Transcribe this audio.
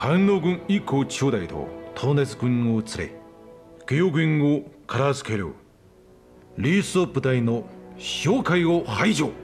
反応軍一行長大と東熱軍を連れ、下陽軍を片付ける。リース部隊の哨戒を排除。